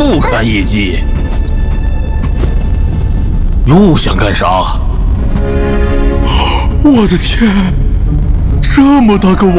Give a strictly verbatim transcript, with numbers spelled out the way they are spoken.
不堪一击。又想干啥？ 我的天，这么大个